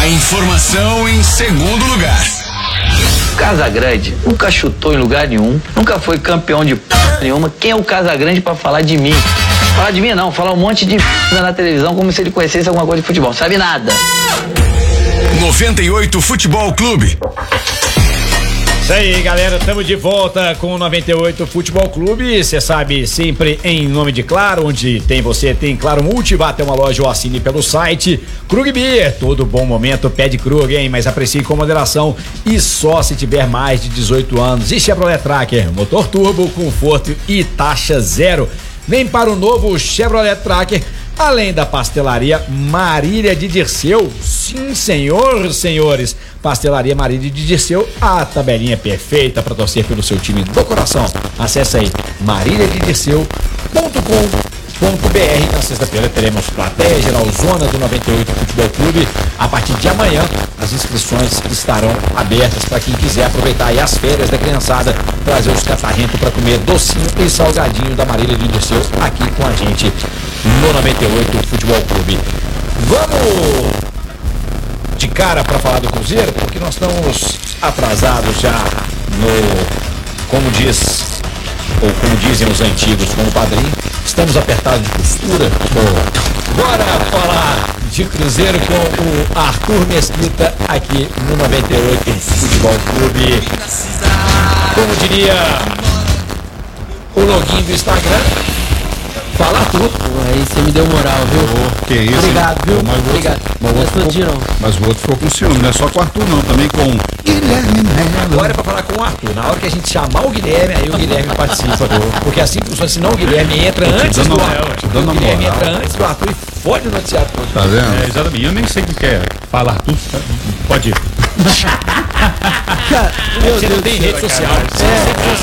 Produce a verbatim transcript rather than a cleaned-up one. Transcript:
A informação em segundo lugar. Casagrande nunca chutou em lugar nenhum, nunca foi campeão de p... nenhuma. Quem é o Casagrande pra falar de mim? Falar de mim não, falar um monte de p... na televisão como se ele conhecesse alguma coisa de futebol. Sabe nada. noventa e oito Futebol Clube. Isso aí, galera, estamos de volta com o noventa e oito Futebol Clube. Você sabe, sempre em nome de Claro, onde tem você, tem Claro Multi, vá até uma loja ou assine pelo site. Krug Beer, todo bom momento pede Krug, hein? Mas aprecie com moderação e só se tiver mais de dezoito anos. E Chevrolet Tracker, motor turbo, conforto e taxa zero. Vem para o novo Chevrolet Tracker, além da pastelaria Marília de Dirceu. Sim, senhor, senhores. Pastelaria Marília de Dirceu, a tabelinha perfeita para torcer pelo seu time do coração. Acesse aí marília de dirceu ponto com ponto b r. Na sexta-feira teremos plateia geral zona do noventa e oito Futebol Clube. A partir de amanhã, as inscrições estarão abertas para quem quiser aproveitar aí as férias da criançada, trazer os catarrentos para comer docinho e salgadinho da Marília de Dirceu aqui com a gente no noventa e oito Futebol Clube. Vamos de cara para falar do Cruzeiro, porque nós estamos atrasados já no, como diz, ou como dizem os antigos com o padrinho, estamos apertados de costura. Bora falar de Cruzeiro com o Arthur Mesquita aqui no noventa e oito Futebol Clube. Como diria o login do Instagram, fala tudo. Aí você me deu moral, viu? Oh, que isso? Obrigado, viu? Mas o Obrigado. Mas o outro ficou, mas o outro ficou com ciúme, não é só com o Arthur não, também com Guilherme Melo. Agora é pra falar com o Arthur. Na hora que a gente chamar o Guilherme, aí o Guilherme participa. Porque assim funciona, senão o Guilherme entra antes do Arthur. O Guilherme entra antes do Arthur e fode o noticiário todo. Tá vendo? É, exatamente. Eu nem sei o que quer. Fala Arthur. Pode ir. Cara, meu Você Deus não tem do rede céu, social. cara. Você não tem rede